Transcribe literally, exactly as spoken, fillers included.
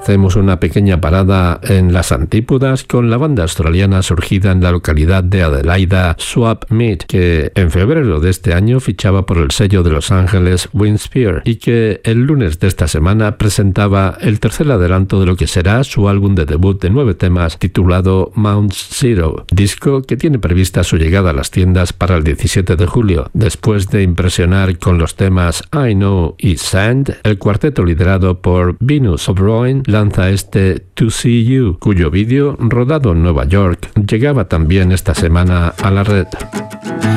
hacemos una pequeña parada en las antípodas con la banda australiana surgida en la localidad de Adelaida, Swap Meat, que en febrero de este año fichaba por el sello de Los Ángeles Windspear y que el lunes de esta semana presentaba el tercer adelanto de lo que será su álbum de debut de nueve temas titulado Mount Zero, disco que tiene prevista su llegada a las tiendas para el diecisiete de julio. Después de impresionar con los temas I Know y Sand, el cuarteto liderado por Venus O'Brien lanza este To See You, cuyo vídeo, rodado en Nueva York, llegaba también esta semana a la red.